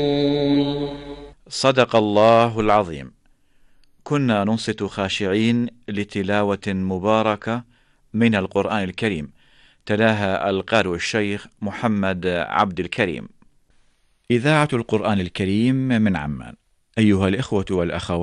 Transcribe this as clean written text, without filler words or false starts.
صدق الله العظيم. كنا ننصت خاشعين لتلاوة مباركة من القرآن الكريم، تلاها القارئ الشيخ محمد عبد الكريم. إذاعة القرآن الكريم من عمان. أيها الإخوة والأخوات،